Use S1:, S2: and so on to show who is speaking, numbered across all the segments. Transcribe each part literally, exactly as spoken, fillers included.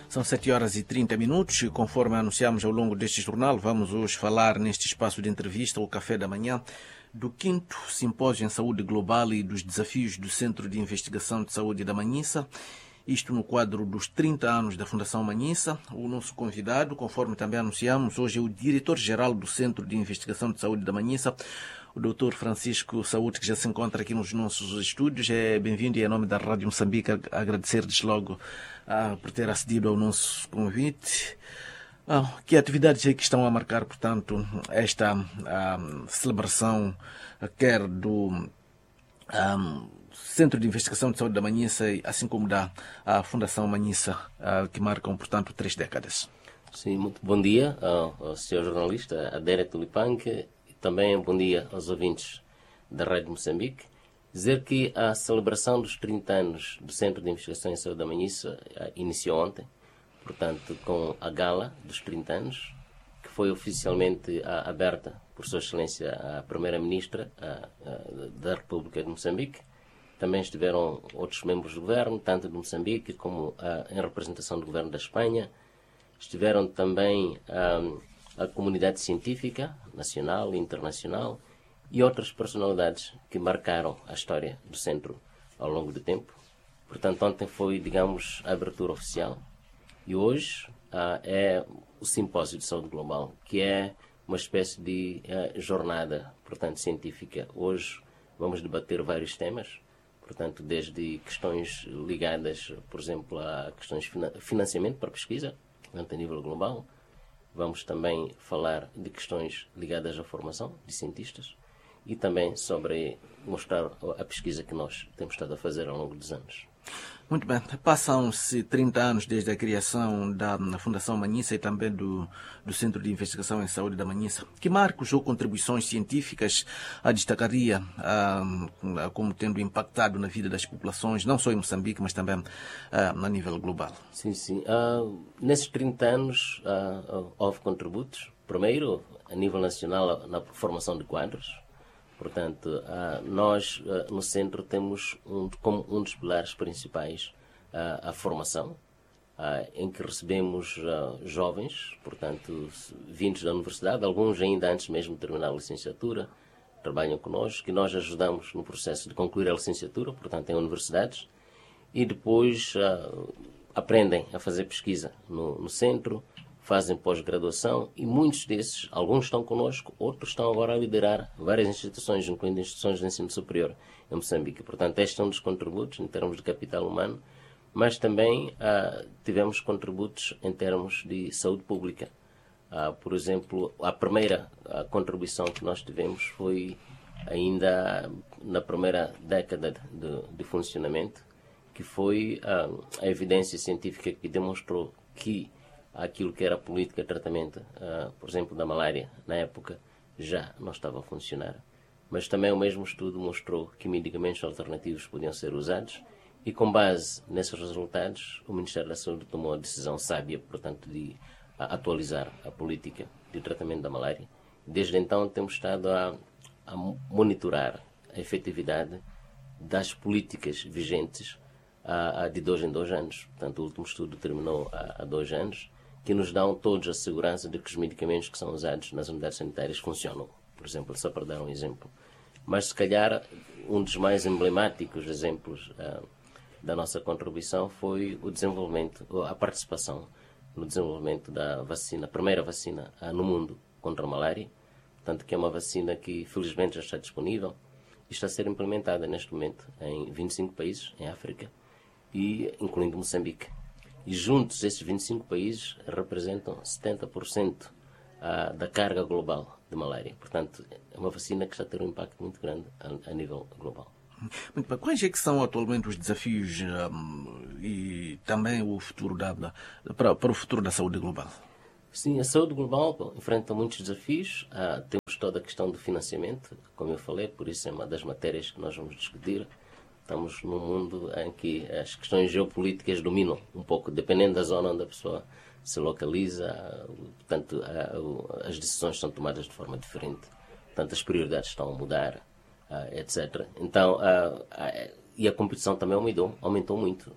S1: São sete horas e trinta minutos e, conforme anunciamos ao longo deste jornal, vamos hoje falar neste espaço de entrevista, o Café da Manhã, do quinto Simpósio em Saúde Global e dos desafios do Centro de Investigação de Saúde da Manhissa. Isto no quadro dos trinta anos da Fundação Manhissa. O nosso convidado, conforme também anunciamos, hoje é o diretor-geral do Centro de Investigação de Saúde da Manhissa, o doutor Francisco Saúde, que já se encontra aqui nos nossos estúdios. É bem-vindo e, em nome da Rádio Moçambique, agradecer-lhes logo ah, por ter acedido ao nosso convite. Ah, que atividades é que estão a marcar, portanto, esta ah, celebração, quer do ah, Centro de Investigação de Saúde da Manhissa, assim como da a Fundação Manhissa, ah, que marcam, portanto, três décadas?
S2: Sim, muito bom dia ao, ao senhor jornalista Adélia Tulipanque. Também bom dia aos ouvintes da Rádio Moçambique. Dizer que a celebração dos trinta anos do Centro de Investigação em Saúde da Manhissa iniciou ontem, portanto, com a gala dos trinta anos, que foi oficialmente a, aberta por Sua Excelência a Primeira-Ministra a, a, da República de Moçambique. Também estiveram outros membros do governo, tanto de Moçambique como a, em representação do governo da Espanha. Estiveram também a, a comunidade científica, nacional e internacional, e outras personalidades que marcaram a história do centro ao longo do tempo. Portanto, ontem foi, digamos, a abertura oficial. E hoje ah, é o Simpósio de Saúde Global, que é uma espécie de ah, jornada, portanto, científica. Hoje vamos debater vários temas, portanto, desde questões ligadas, por exemplo, a questões de financiamento para pesquisa, a nível global. Vamos também falar de questões ligadas à formação de cientistas e também sobre mostrar a pesquisa que nós temos estado a fazer ao longo dos anos.
S1: Muito bem. Passam-se trinta anos desde a criação da Fundação Manhissa e também do, do Centro de Investigação em Saúde da Manhissa. Que marcos ou contribuições científicas a destacaria ah, como tendo impactado na vida das populações, não só em Moçambique, mas também ah, a nível global?
S2: Sim, sim. Uh, nesses trinta anos uh, houve contributos. Primeiro, a nível nacional, na formação de quadros. Portanto, uh, nós uh, no centro temos um, como um dos pilares principais uh, a formação, uh, em que recebemos uh, jovens, portanto, vindos da universidade, alguns ainda antes mesmo de terminar a licenciatura, trabalham connosco, que nós ajudamos no processo de concluir a licenciatura, portanto, em universidades, e depois uh, aprendem a fazer pesquisa no, no centro, fazem pós-graduação e muitos desses, alguns estão connosco, outros estão agora a liderar várias instituições, incluindo instituições de ensino superior em Moçambique. Portanto, este é um dos contributos em termos de capital humano, mas também ah, tivemos contributos em termos de saúde pública. Ah, por exemplo, a primeira a contribuição que nós tivemos foi ainda na primeira década de, de funcionamento, que foi ah, a evidência científica que demonstrou que aquilo que era a política de tratamento, uh, por exemplo, da malária, na época, já não estava a funcionar. Mas também o mesmo estudo mostrou que medicamentos alternativos podiam ser usados e, com base nesses resultados, o Ministério da Saúde tomou a decisão sábia, portanto, de uh, atualizar a política de tratamento da malária. Desde então, temos estado a, a monitorar a efetividade das políticas vigentes uh, de dois em dois anos. Portanto, o último estudo terminou há, há dois anos, que nos dão todos a segurança de que os medicamentos que são usados nas unidades sanitárias funcionam. Por exemplo, só para dar um exemplo. Mas, se calhar, um dos mais emblemáticos exemplos uh, da nossa contribuição foi o desenvolvimento, a participação no desenvolvimento da vacina, a primeira vacina uh, no mundo contra a malária, portanto, que é uma vacina que, felizmente, já está disponível e está a ser implementada neste momento em vinte e cinco países em África, e incluindo Moçambique. E juntos, esses vinte e cinco países representam setenta por cento uh, da carga global de malária. Portanto, é uma vacina que está a ter um impacto muito grande a, a nível global.
S1: Muito bem. Quais é que são atualmente os desafios um, e também o futuro da, da, para, para o futuro da saúde global?
S2: Sim, a saúde global bom, enfrenta muitos desafios. Uh, temos toda a questão do financiamento, como eu falei, por isso é uma das matérias que nós vamos discutir. Estamos num mundo em que as questões geopolíticas dominam um pouco, dependendo da zona onde a pessoa se localiza. Portanto, as decisões são tomadas de forma diferente. Portanto, as prioridades estão a mudar, etcétera. Então, e a competição também aumentou, aumentou muito.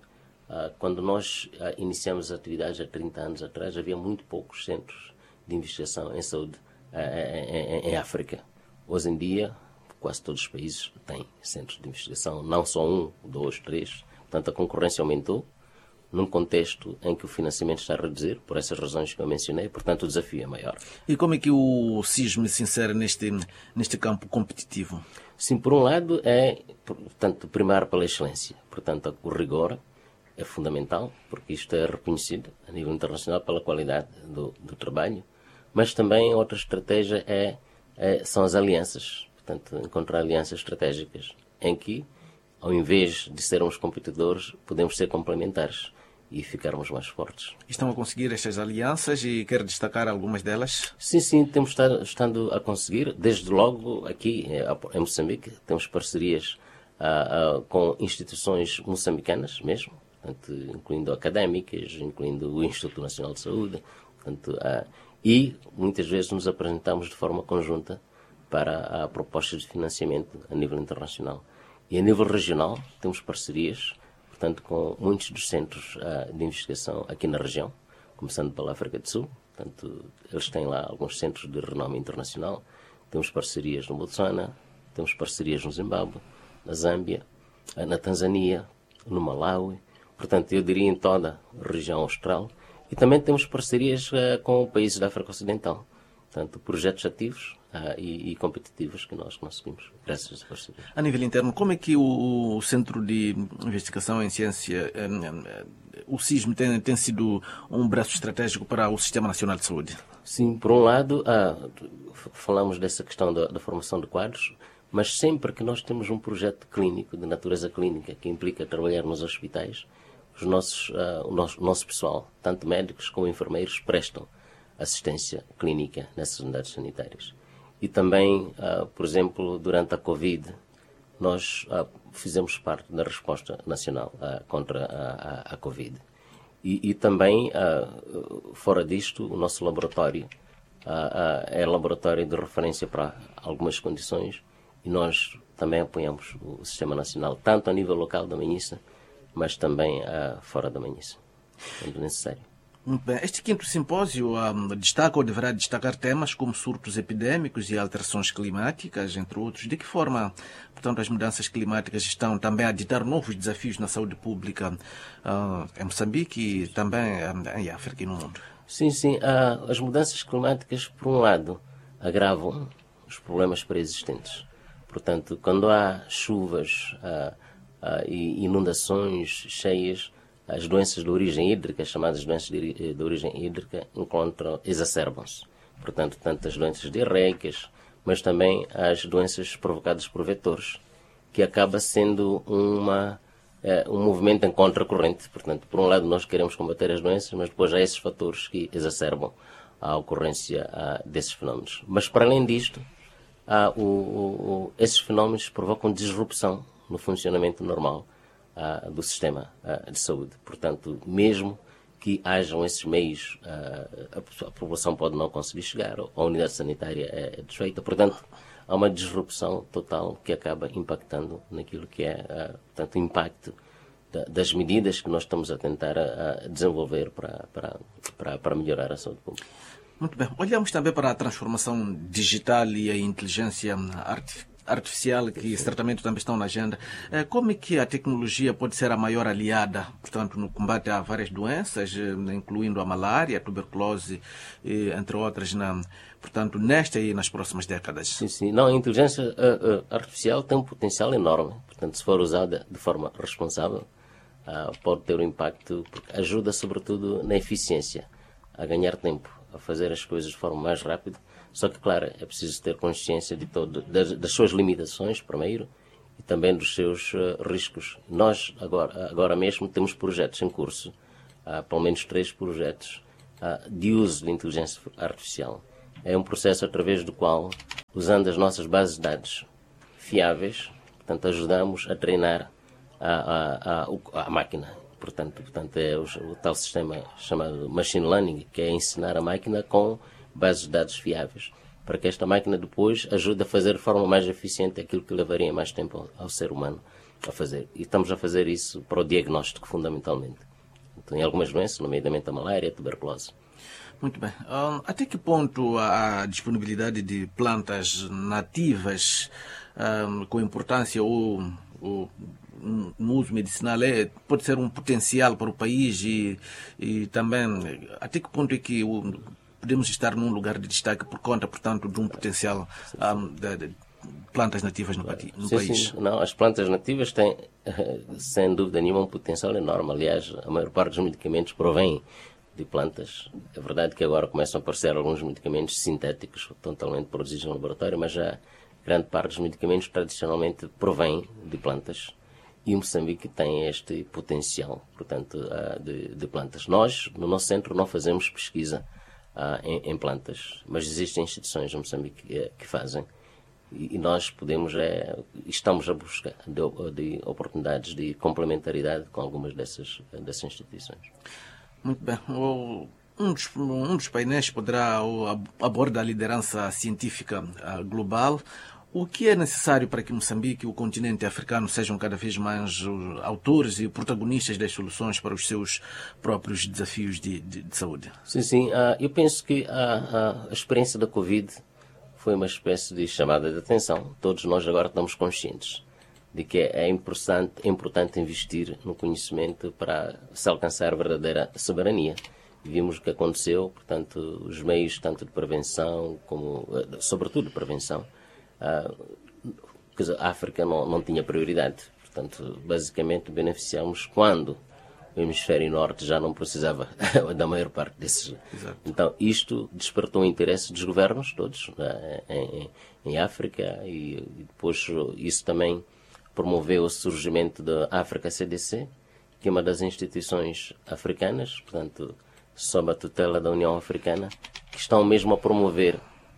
S2: Uh, quando nós uh, iniciamos as atividades há trinta anos atrás, havia muito poucos centros de investigação em saúde uh, em, em, em África. Hoje em dia, quase todos os países têm centros de investigação, não só um, dois, três. Portanto, a concorrência aumentou num contexto em que o financiamento está a reduzir, por essas razões que eu mencionei, portanto o desafio é maior.
S1: E como é que o CISM se insere neste, neste campo competitivo?
S2: Sim, por um lado é, portanto, primar pela excelência. Portanto, o rigor é fundamental, porque isto é reconhecido a nível internacional pela qualidade do, do trabalho, mas também outra estratégia é, é, são as alianças. Portanto, encontrar alianças estratégicas em que, ao invés de sermos competidores, podemos ser complementares e ficarmos mais fortes.
S1: Estão a conseguir estas alianças e quer destacar algumas delas?
S2: Sim, sim, temos estado, estando a conseguir. Desde logo aqui em Moçambique temos parcerias ah, ah, com instituições moçambicanas mesmo, portanto, incluindo académicas, incluindo o Instituto Nacional de Saúde, portanto, ah, e muitas vezes nos apresentamos de forma conjunta para a propostas de financiamento a nível internacional. E a nível regional temos parcerias, portanto, com muitos dos centros uh, de investigação aqui na região, começando pela África do Sul. Portanto, eles têm lá alguns centros de renome internacional. Temos parcerias no Botsuana, temos parcerias no Zimbábue, na Zâmbia, uh, na Tanzânia, no Malawi. Portanto, eu diria em toda a região austral. E também temos parcerias uh, com países da África Ocidental. Portanto, projetos ativos uh, e, e competitivos que nós conseguimos, graças a essas parcerias.
S1: A nível interno, como é que o, o Centro de Investigação em Ciência, o CISM, tem, tem sido um braço estratégico para o Sistema Nacional de Saúde?
S2: Sim, por um lado, uh, falamos dessa questão da, da formação de quadros, mas sempre que nós temos um projeto clínico, de natureza clínica, que implica trabalhar nos hospitais, os nossos, uh, o, nosso, o nosso pessoal, tanto médicos como enfermeiros, prestam assistência clínica nessas unidades sanitárias. E também, uh, por exemplo, durante a Covid, nós uh, fizemos parte da resposta nacional uh, contra a, a, a Covid. E, e também, uh, fora disto, o nosso laboratório uh, uh, é laboratório de referência para algumas condições e nós também apoiamos o Sistema Nacional, tanto a nível local da Manhissa, mas também uh, fora da Manhissa, quando necessário.
S1: Muito bem. Este quinto simpósio um, destaca ou deverá destacar temas como surtos epidémicos e alterações climáticas, entre outros. De que forma, portanto, as mudanças climáticas estão também a ditar novos desafios na saúde pública uh, em Moçambique e também um, em África e no mundo?
S2: Sim, sim. Uh, as mudanças climáticas, por um lado, agravam os problemas pré-existentes. Portanto, quando há chuvas uh, uh, e inundações cheias, as doenças de origem hídrica, chamadas doenças de, de origem hídrica, encontram, exacerbam-se. Portanto, tanto as doenças diarreicas, mas também as doenças provocadas por vetores, que acaba sendo uma, eh, um movimento em contracorrente. Portanto, por um lado nós queremos combater as doenças, mas depois há esses fatores que exacerbam a ocorrência ah, desses fenómenos. Mas, para além disto, ah, o, o, esses fenómenos provocam disrupção no funcionamento normal Uh, do sistema uh, de saúde. Portanto, mesmo que hajam esses meios, uh, a, a população pode não conseguir chegar, ou a unidade sanitária é, é desfeita. Portanto, há uma disrupção total que acaba impactando naquilo que é uh, portanto, o impacto da, das medidas que nós estamos a tentar a, a desenvolver para, para, para, para melhorar a saúde pública.
S1: Muito bem. Olhamos também para a transformação digital e a inteligência artificial. artificial, que certamente também estão na agenda. Como é que a tecnologia pode ser a maior aliada, portanto, no combate a várias doenças, incluindo a malária, a tuberculose, entre outras, na, portanto, nesta e nas próximas décadas?
S2: Sim, sim. Não, a inteligência uh, uh, artificial tem um potencial enorme. Portanto, se for usada de forma responsável, uh, pode ter um impacto, porque ajuda, sobretudo, na eficiência, a ganhar tempo, a fazer as coisas de forma mais rápida. Só que, claro, é preciso ter consciência de todo, das, das suas limitações, primeiro, e também dos seus uh, riscos. Nós, agora, agora mesmo, temos projetos em curso, uh, pelo menos três projetos, uh, de uso de inteligência artificial. É um processo através do qual, usando as nossas bases de dados fiáveis, portanto, ajudamos a treinar a, a, a, a máquina. Portanto, portanto é o, o tal sistema chamado Machine Learning, que é ensinar a máquina com bases de dados fiáveis, para que esta máquina depois ajude a fazer de forma mais eficiente aquilo que levaria mais tempo ao, ao ser humano a fazer. E estamos a fazer isso para o diagnóstico, fundamentalmente. Então, em algumas doenças, nomeadamente a malária, a tuberculose.
S1: Muito bem. Um, até que ponto a disponibilidade de plantas nativas um, com importância ou, ou no uso medicinal é, pode ser um potencial para o país e, e também até que ponto é que o, podemos estar num lugar de destaque por conta, portanto, de um potencial um, de, de plantas nativas no, no
S2: sim,
S1: país?
S2: Sim. Não, as plantas nativas têm, sem dúvida nenhuma, um potencial enorme. Aliás, a maior parte dos medicamentos provém de plantas. É verdade que agora começam a aparecer alguns medicamentos sintéticos, totalmente produzidos no laboratório, mas já grande parte dos medicamentos tradicionalmente provém de plantas. E Moçambique tem este potencial, portanto, de, de plantas. Nós, no nosso centro, não fazemos pesquisa em, em plantas, mas existem instituições no Moçambique que, que fazem. E nós podemos, é, estamos a buscar de, de oportunidades de complementaridade com algumas dessas, dessas instituições.
S1: Muito bem. Um dos, um dos painéis poderá abordar a liderança científica global. O que é necessário para que Moçambique e o continente africano sejam cada vez mais autores e protagonistas das soluções para os seus próprios desafios de, de, de saúde?
S2: Sim, sim. Uh, eu penso que a, a experiência da Covid foi uma espécie de chamada de atenção. Todos nós agora estamos conscientes de que é importante, é importante investir no conhecimento para se alcançar a verdadeira soberania. Vimos o que aconteceu, portanto, os meios tanto de prevenção como, sobretudo, de prevenção. Uh, a África não, não tinha prioridade. Portanto, basicamente, beneficiamos quando o hemisfério norte já não precisava da maior parte desses.
S1: Exato.
S2: Então, isto despertou o interesse dos governos todos, né, em, em África, e, e depois isso também promoveu o surgimento da África C D C, que é uma das instituições africanas, portanto, sob a tutela da União Africana, que estão mesmo a promover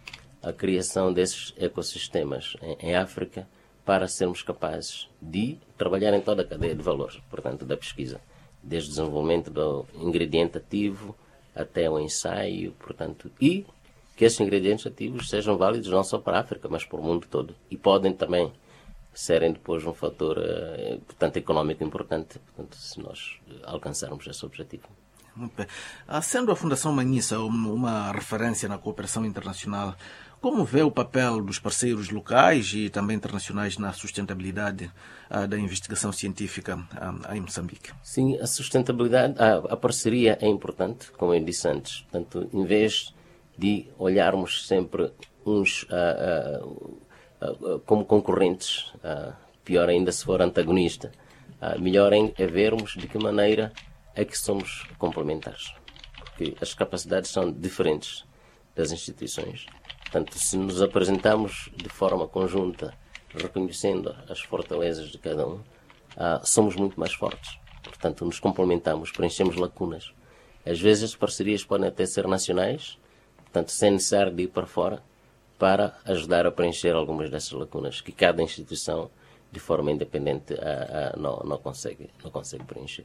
S2: a criação desses ecossistemas em, em África para sermos capazes de trabalhar em toda a cadeia de valor, portanto, da pesquisa, desde o desenvolvimento do ingrediente ativo até o ensaio, portanto, e que esses ingredientes ativos sejam válidos não só para a África, mas para o mundo todo. E podem também serem depois um fator, uh, portanto, económico importante, portanto, se nós alcançarmos esse objetivo.
S1: Muito bem. Sendo a Fundação Manhissa uma referência na cooperação internacional, como vê o papel dos parceiros locais e também internacionais na sustentabilidade uh, da investigação científica uh, em Moçambique?
S2: Sim, a sustentabilidade, a, a parceria é importante, como eu disse antes. Portanto, em vez de olharmos sempre uns uh, uh, uh, como concorrentes, uh, pior ainda se for antagonista, uh, melhor é vermos de que maneira é que somos complementares. Porque as capacidades são diferentes das instituições. Portanto, se nos apresentamos de forma conjunta, reconhecendo as fortalezas de cada um, ah, somos muito mais fortes. Portanto, nos complementamos, preenchemos lacunas. Às vezes as parcerias podem até ser nacionais, portanto, sem necessário de ir para fora, para ajudar a preencher algumas dessas lacunas que cada instituição, de forma independente, ah, ah, não, não, consegue, não consegue preencher.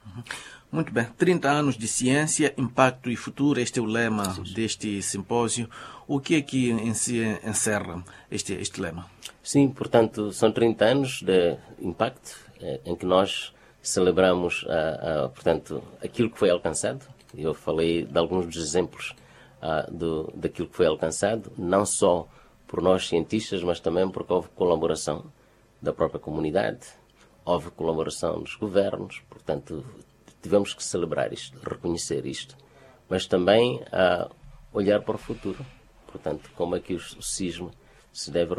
S1: Muito bem. trinta anos de ciência, impacto e futuro. Este é o lema sim, sim. deste simpósio. O que é que em si encerra este, este lema?
S2: Sim, portanto, são trinta anos de impacto eh, em que nós celebramos ah, ah, portanto, aquilo que foi alcançado. Eu falei de alguns dos exemplos ah, do, daquilo que foi alcançado, não só por nós cientistas, mas também porque houve colaboração da própria comunidade, houve colaboração dos governos, portanto, tivemos que celebrar isto, reconhecer isto, mas também uh, olhar para o futuro. Portanto, como é que o, o CISM se deve,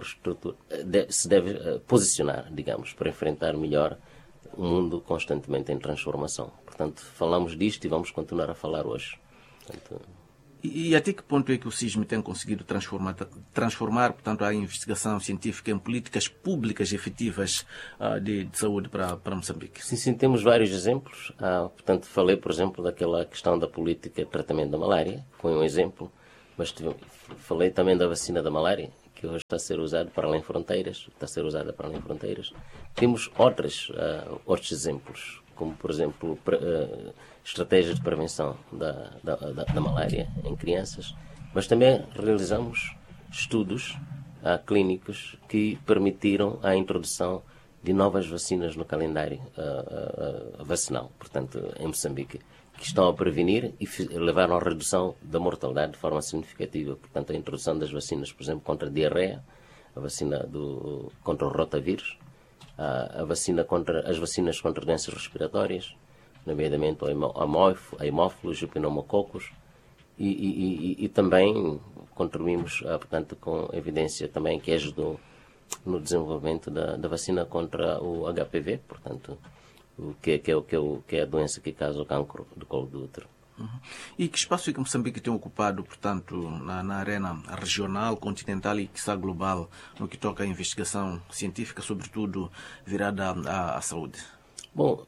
S2: de, se deve uh, posicionar, digamos, para enfrentar melhor um mundo constantemente em transformação. Portanto, falamos disto e vamos continuar a falar hoje. Portanto,
S1: E, e até que ponto é que o CISM tem conseguido transformar, transformar portanto, a investigação científica em políticas públicas efetivas uh, de, de saúde para, para Moçambique?
S2: Sim, sim, temos vários exemplos. Ah, portanto, falei, por exemplo, daquela questão da política de tratamento da malária, que foi um exemplo, mas tive, falei também da vacina da malária, que hoje está a ser usada para além fronteiras, está a ser usada para além fronteiras. Temos outras, uh, outros exemplos, como, por exemplo, pre, uh, estratégias de prevenção da, da, da, da malária em crianças, mas também realizamos estudos uh, clínicos que permitiram a introdução de novas vacinas no calendário uh, uh, vacinal, portanto, em Moçambique, que estão a prevenir e levaram à redução da mortalidade de forma significativa. Portanto, a introdução das vacinas, por exemplo, contra a diarreia, a vacina do, contra o rotavírus, a, a vacina contra, as vacinas contra doenças respiratórias, nomeadamente a hemófilos e o pneumococos, e, e, e, e também contribuímos, portanto, com evidência também que ajudou no desenvolvimento da, da vacina contra o H P V, portanto, o que, que, é, que, é, que é a doença que causa o cancro do colo do útero.
S1: Uhum. E que espaço é que Moçambique tem ocupado, portanto, na, na arena regional, continental e, quiçá, global, no que toca à investigação científica, sobretudo virada à, à saúde?
S2: Bom,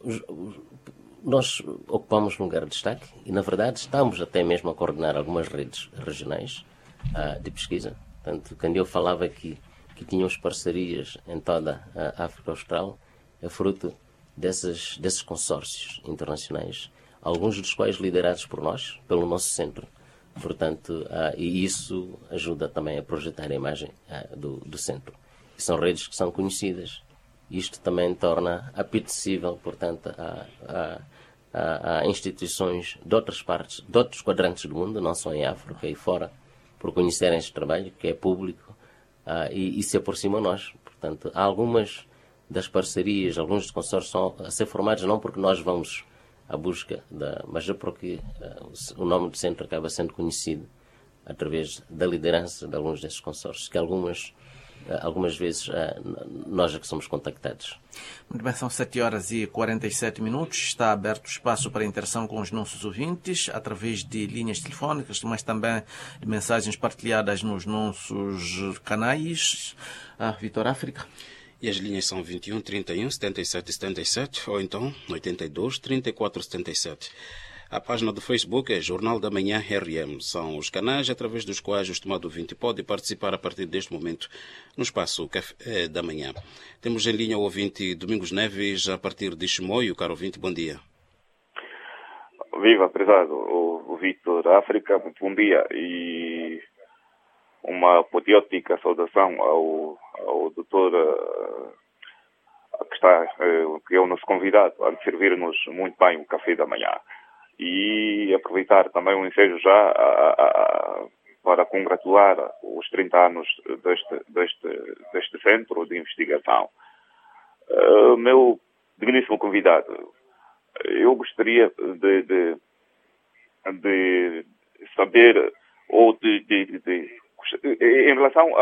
S2: nós ocupamos um lugar de destaque e, na verdade, estamos até mesmo a coordenar algumas redes regionais uh, de pesquisa. Portanto, quando eu falava aqui que tínhamos parcerias em toda a África Austral, é fruto dessas, desses consórcios internacionais, alguns dos quais liderados por nós, pelo nosso centro. Portanto, uh, e isso ajuda também a projetar a imagem uh, do, do centro. E são redes que são conhecidas. Isto também torna apetecível, portanto, a, a, a, a instituições de outras partes, de outros quadrantes do mundo, não só em África e fora, por conhecerem este trabalho, que é público, uh, e, e se aproximam a nós. Portanto, há algumas das parcerias, alguns dos consórcios são a ser formados não porque nós vamos à busca, da, mas é porque uh, o nome do centro acaba sendo conhecido através da liderança de alguns desses consórcios, que algumas, uh, algumas vezes uh, nós é que somos contactados.
S1: Muito bem, são sete horas e quarenta e sete minutos. Está aberto espaço para interação com os nossos ouvintes através de linhas telefónicas, mas também de mensagens partilhadas nos nossos canais. Ah, Vitor África.
S3: E as linhas são vinte e um, trinta e um, setenta e sete, setenta e sete ou então oitenta e dois, trinta e quatro, setenta e sete. A página do Facebook é Jornal da Manhã R M. São os canais através dos quais o estimado ouvinte pode participar a partir deste momento no espaço Café da Manhã. Temos em linha o ouvinte Domingos Neves a partir de Chimoio. Caro ouvinte, bom dia.
S4: Viva, prezado, o, o Vitor África, muito bom dia e uma apoteótica saudação ao, ao doutor uh, que, está, uh, que é o nosso convidado a servir-nos muito bem o café da manhã. E aproveitar também o ensejo já a, a, a, para congratular os trinta anos deste, deste, deste centro de investigação. Uh, meu digníssimo convidado, eu gostaria de, de, de saber ou de, de, de, de em relação a,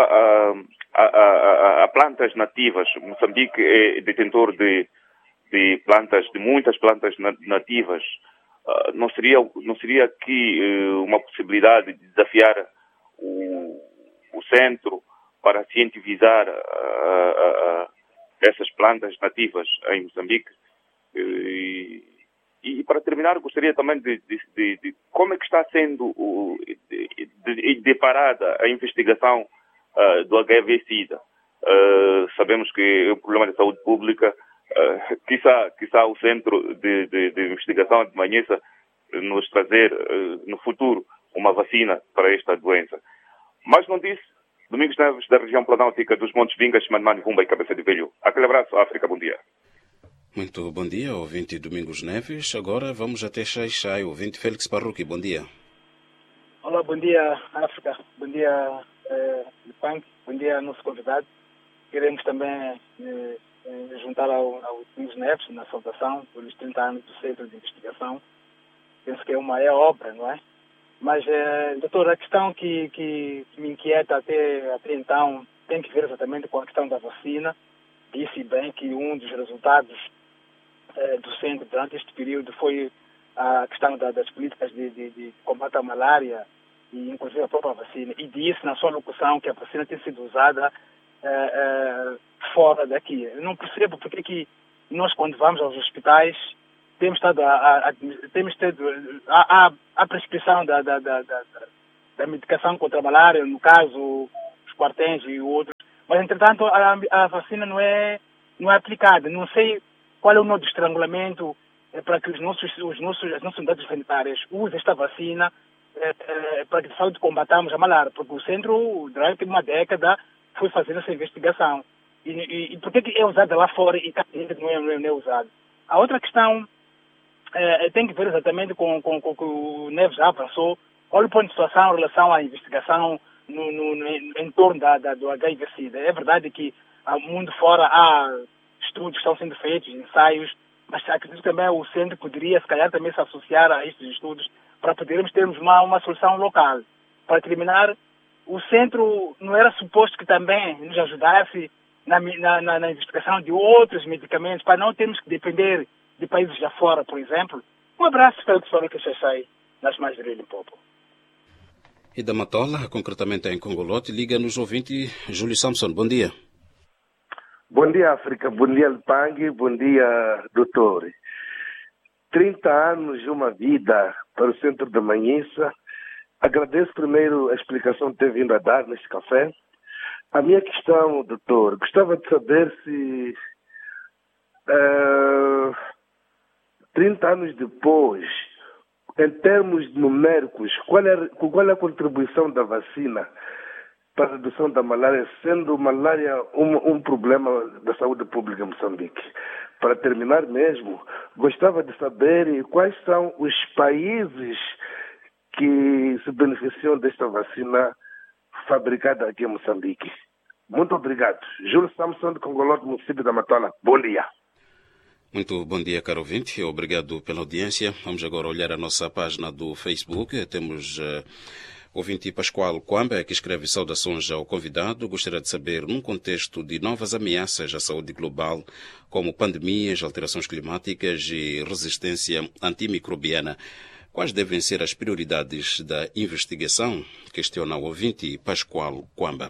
S4: a, a, a, a plantas nativas. Moçambique é detentor de, de plantas, de muitas plantas nativas. Uh, não seria, não seria aqui uh, uma possibilidade de desafiar o, o centro para cientificar uh, uh, uh, essas plantas nativas em Moçambique? Uh, e, e para terminar, gostaria também de, de, de, de como é que está sendo uh, de, de, deparada a investigação uh, do H I V-Sida. Uh, sabemos que é um problema de saúde pública. Uh, quizá, quizá o Centro de, de, de Investigação de Manhessa nos trazer uh, no futuro uma vacina para esta doença. Mas não disse, Domingos Neves, da região planáltica dos Montes Vingas, Manmani, Vumba e Cabeça de Velho. Aquele abraço, África, bom dia.
S3: Muito bom dia, ouvinte Domingos Neves. Agora vamos até Xai-Xai, ouvinte Félix Parruqui, bom dia.
S5: Olá, bom dia, África, bom dia, eh, Punk, bom dia, nosso convidado. Queremos também eh, eh, juntar ao, ao Domingos Neves na saudação pelos trinta anos do Centro de Investigação. Penso que é uma é obra, não é? Mas, eh, doutor, a questão que, que, que me inquieta até, até então tem que ver exatamente com a questão da vacina. Disse bem que um dos resultados eh, do centro durante este período foi a questão da, das políticas de, de, de combate à malária e, inclusive, a própria vacina. E disse na sua locução que a vacina tem sido usada eh, eh, fora daqui. Eu não percebo porque que nós, quando vamos aos hospitais, temos estado a, a, a, temos tido a, a, a prescrição da, da, da, da, da medicação contra a malária, no caso, os quarténs e outros. Mas, entretanto, a, a vacina não é, não é aplicada. Não sei qual é o nó do estrangulamento é, para que os nossos, os nossos, as nossas unidades sanitárias usem esta vacina é, é, para que, de fato, combatamos a malária. Porque o centro, durante uma década, foi fazendo essa investigação. E, e, e por que é usada lá fora e cá dentro não é, não é, não é usada? A outra questão é, tem que ver exatamente com, com, com, com o Neves já avançou. Olha o ponto de situação em relação à investigação no, no, no, em torno da, da, do H I V-Sida. É verdade que ao mundo fora há estudos que estão sendo feitos, ensaios, mas acredito que também o centro poderia, se calhar, também se associar a estes estudos para podermos termos uma, uma solução local. Para terminar, o centro não era suposto que também nos ajudasse na, na, na investigação de outros medicamentos, para não termos que depender de países já fora, por exemplo. Um abraço para o pessoal que já sai nas mais de Limpopo.
S3: E da Matola, concretamente em Congolote, liga-nos ouvinte Júlio Samson. Bom dia.
S6: Bom dia, África. Bom dia, Lpang. Bom dia, doutor. trinta anos, uma vida para o Centro da Manhissa. Agradeço primeiro a explicação que tem vindo a dar neste café. A minha questão, doutor, gostava de saber se uh, trinta anos depois, em termos numéricos, qual é, qual é a contribuição da vacina para a redução da malária, sendo malária um, um problema da saúde pública em Moçambique? Para terminar mesmo, gostava de saber quais são os países que se beneficiam desta vacina fabricada aqui em Moçambique. Muito obrigado. Júlio Samson, de Congolote, município da Matola. Bom dia.
S3: Muito bom dia, caro ouvinte. Obrigado pela audiência. Vamos agora olhar a nossa página do Facebook. Temos uh, o ouvinte Pascoal Kwamba, que escreve saudações ao convidado. Gostaria de saber, num contexto de novas ameaças à saúde global, como pandemias, alterações climáticas e resistência antimicrobiana, quais devem ser as prioridades da investigação? Questiona o ouvinte Pascoal Kwamba.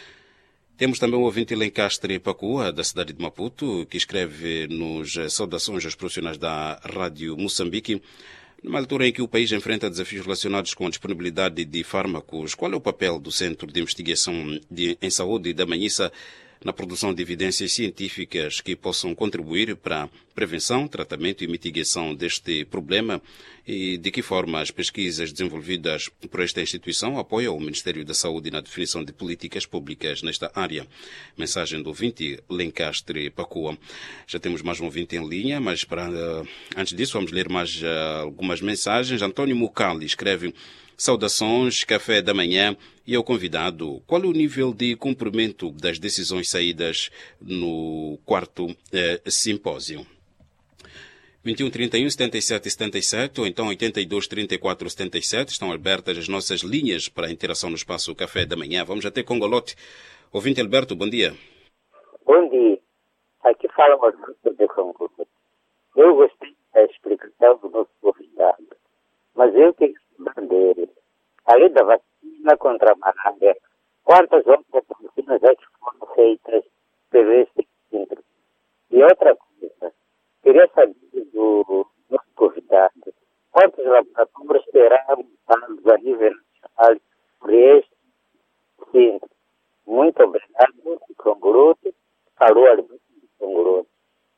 S3: Temos também o ouvinte Lencastre Pacua, da cidade de Maputo, que escreve nos saudações aos profissionais da Rádio Moçambique. Numa altura em que o país enfrenta desafios relacionados com a disponibilidade de fármacos, qual é o papel do Centro de Investigação de, em Saúde da Manhissa na produção de evidências científicas que possam contribuir para a prevenção, tratamento e mitigação deste problema, e de que forma as pesquisas desenvolvidas por esta instituição apoiam o Ministério da Saúde na definição de políticas públicas nesta área? Mensagem do ouvinte Lencastre Pacua. Já temos mais um ouvinte em linha, mas para, antes disso vamos ler mais uh, algumas mensagens. Antônio Mucali escreve: saudações, café da manhã, e ao convidado, qual é o nível de cumprimento das decisões saídas no quarto eh, simpósio? vinte e um, trinta e um, setenta e sete, setenta e sete ou então oitenta e dois, trinta e quatro, setenta e sete estão abertas as nossas linhas para a interação no espaço Café da Manhã. Vamos até Congolote. Ouvinte Alberto, bom dia.
S7: Bom dia. Aqui fala o Alberto de Congolote. Eu gostei da explicação do nosso convidado, mas eu tenho que saber, além da vacina contra a malária, quantas outras vacinas já foram feitas pelo este centro? E outra coisa, queria saber do nosso convidado, quantos laboratórios serão montados a nível nacional por este centro? Muito obrigado, Congolote. Falou Alberto de Congolote.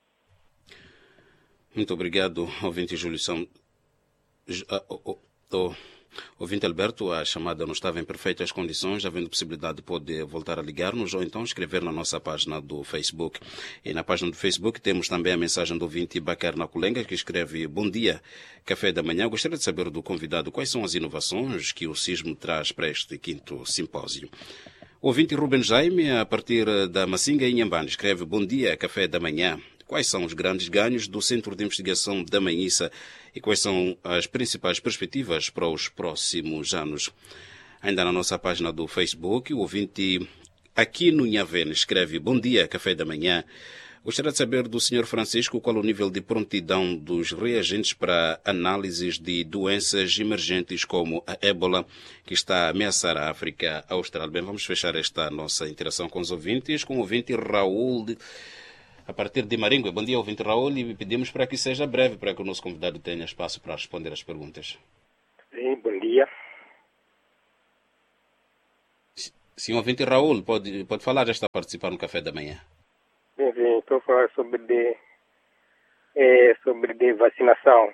S3: Muito obrigado, ouvinte Júlio São. O ouvinte Alberto, a chamada não estava em perfeitas condições, havendo possibilidade de voltar a ligar-nos ou então escrever na nossa página do Facebook. E na página do Facebook temos também a mensagem do ouvinte Bacar Naculenga, que escreve: bom dia, café da manhã. Gostaria de saber do convidado quais são as inovações que o SISM traz para este quinto simpósio. O ouvinte Ruben Jaime, a partir da Massinga, em Inhambane, escreve: bom dia, café da manhã. Quais são os grandes ganhos do Centro de Investigação da Manhissa e quais são as principais perspectivas para os próximos anos? Ainda na nossa página do Facebook, o ouvinte Aquino Nhavene escreve: bom dia, café da manhã. Gostaria de saber do senhor Francisco qual o nível de prontidão dos reagentes para análises de doenças emergentes como a ébola, que está a ameaçar a África Austral. Bem, vamos fechar esta nossa interação com os ouvintes, com o ouvinte Raul de... a partir de Maringue. Bom dia, ouvinte Raul, e pedimos para que seja breve, para que o nosso convidado tenha espaço para responder as perguntas.
S8: Sim, bom dia.
S3: Sim, ouvinte Raul, pode, pode falar, já está a participar no café da manhã.
S8: Sim, sim, estou a falar sobre, de, é, sobre de vacinação.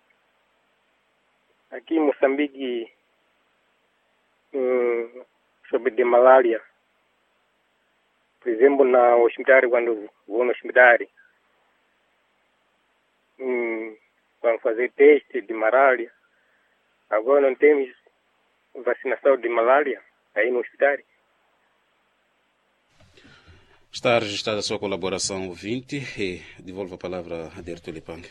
S8: Aqui em Moçambique, hum, sobre de malária, Por exemplo, na hospital, quando vou no hospital, hum, vamos fazer teste de malária. Agora não temos vacinação de malária aí no hospital.
S3: Está registrada a sua colaboração, ouvinte, e devolvo a palavra a Derto Lipang.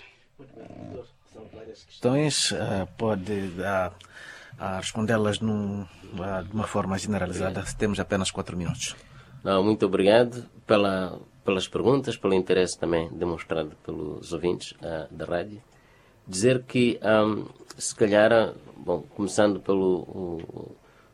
S1: Questões, uh, pode uh, uh, respondê-las num, uh, de uma forma generalizada. Temos apenas quatro minutos.
S2: Não, muito obrigado pela, pelas perguntas, pelo interesse também demonstrado pelos ouvintes uh, da rádio. Dizer que, um, se calhar, bom, começando pelo o,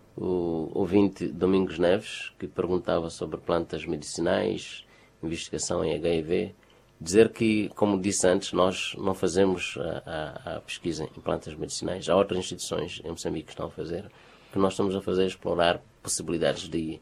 S2: o ouvinte Domingos Neves, que perguntava sobre plantas medicinais, investigação em H I V, dizer que, como disse antes, nós não fazemos a, a, a pesquisa em plantas medicinais. Há outras instituições em Moçambique que estão a fazer. O que nós estamos a fazer é explorar possibilidades de,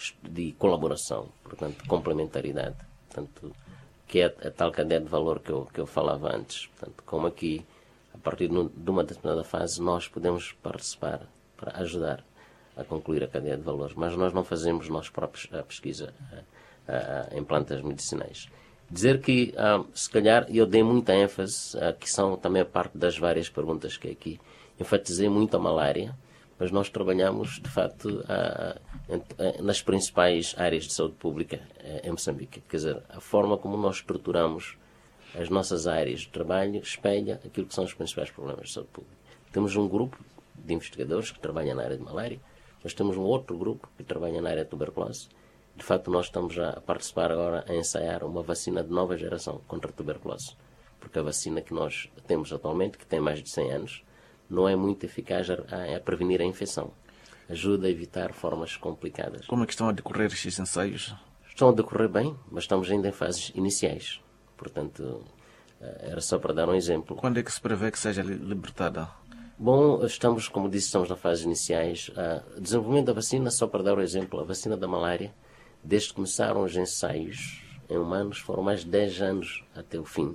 S2: de colaboração, portanto, complementaridade, portanto, que é a, a tal cadeia de valor que eu, que eu falava antes. Portanto, como aqui, a partir de uma determinada fase, nós podemos participar para ajudar a concluir a cadeia de valores, mas nós não fazemos nós próprios a pesquisa a, a, a, em plantas medicinais. Dizer que, ah, se calhar, eu dei muita ênfase, ah, que são também a parte das várias perguntas que aqui enfatizei muito a malária, mas nós trabalhamos, de facto, ah, ah, nas principais áreas de saúde pública ah, em Moçambique. Quer dizer, a forma como nós estruturamos as nossas áreas de trabalho espelha aquilo que são os principais problemas de saúde pública. Temos um grupo de investigadores que trabalha na área de malária, mas temos um outro grupo que trabalha na área de tuberculose. De facto, nós estamos a participar agora a ensaiar uma vacina de nova geração contra a tuberculose, porque a vacina que nós temos atualmente, que tem mais de cem anos, não é muito eficaz a, a prevenir a infecção. Ajuda a evitar formas complicadas.
S1: Como é que estão a decorrer estes ensaios?
S2: Estão a decorrer bem, mas estamos ainda em fases iniciais. Portanto, era só para dar um exemplo.
S1: Quando é que se prevê que seja libertada?
S2: Bom, estamos, como disse, estamos nas fases iniciais. O desenvolvimento da vacina, só para dar um exemplo, a vacina da malária, desde que começaram os ensaios em humanos, foram mais de dez anos até o fim.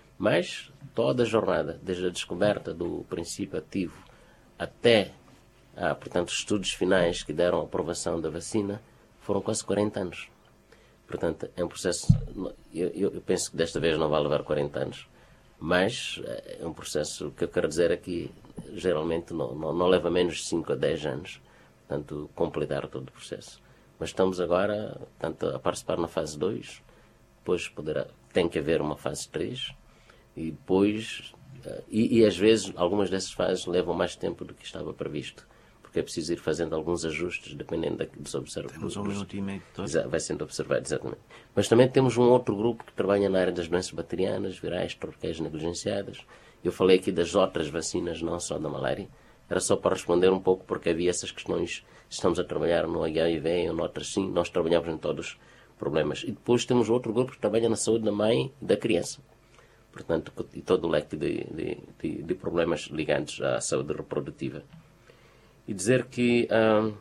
S2: Mas toda a jornada, desde a descoberta do princípio ativo até, ah, portanto, os estudos finais que deram a aprovação da vacina, foram quase quarenta anos. Portanto, é um processo, eu, eu penso que desta vez não vai levar quarenta anos, mas é um processo que eu quero dizer é que geralmente não, não, não leva menos de cinco a dez anos, portanto, completar todo o processo. Mas estamos agora, portanto, a participar na fase dois, depois poderá, tem que haver uma fase três, e depois, e, e às vezes, algumas dessas fases levam mais tempo do que estava previsto, porque é preciso ir fazendo alguns ajustes, dependendo da, dos observados.
S1: Temos um minuto e meio.
S2: Vai sendo observado, exatamente. Mas também temos um outro grupo que trabalha na área das doenças bacterianas, virais, tropicais negligenciadas. Eu falei aqui das outras vacinas, não só da malária. Era só para responder um pouco, porque havia essas questões. Estamos a trabalhar no H I V ou noutras sim, nós trabalhamos em todos os problemas. E depois temos outro grupo que trabalha na saúde da mãe e da criança. Portanto, e todo o leque de, de, de, de problemas ligados à saúde reprodutiva. E dizer que hum,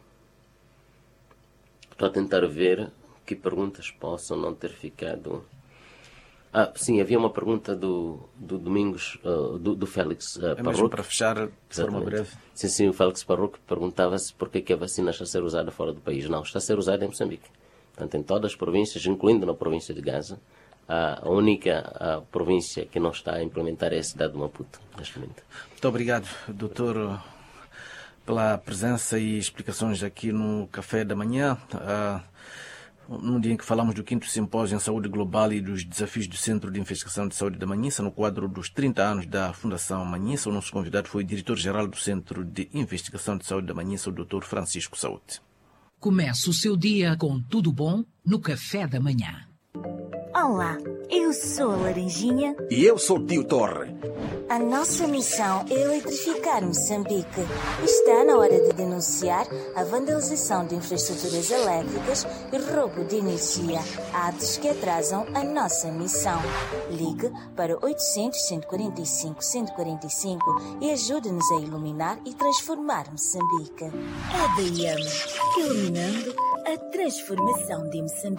S2: estou a tentar ver que perguntas possam não ter ficado. Ah, sim, havia uma pergunta do, do Domingos, uh, do, do Félix uh,
S1: É mesmo para fechar de forma breve.
S2: Sim, sim, o Félix Parroque perguntava-se por que a vacina está a ser usada fora do país. Não, está a ser usada em Moçambique. Portanto, em todas as províncias, incluindo na província de Gaza, a única a província que não está a implementar é a cidade de Maputo, neste momento.
S1: Muito obrigado, doutor, pela presença e explicações aqui no Café da Manhã. Uh, num dia em que falamos do quinto Simpósio em Saúde Global e dos desafios do Centro de Investigação de Saúde da Manhissa, no quadro dos trinta anos da Fundação Manhissa, o nosso convidado foi o diretor-geral do Centro de Investigação de Saúde da Manhissa, o doutor Francisco Saúde.
S9: Comece o seu dia com tudo bom no Café da Manhã.
S10: Olá, eu sou a Laranjinha.
S11: E eu sou o Tio Torre.
S10: A nossa missão é eletrificar Moçambique. Está na hora de denunciar a vandalização de infraestruturas elétricas e roubo de energia, atos que atrasam a nossa missão. Ligue para oitocentos, cento e quarenta e cinco, cento e quarenta e cinco e ajude-nos a iluminar e transformar Moçambique. A D M, iluminando a transformação de Moçambique.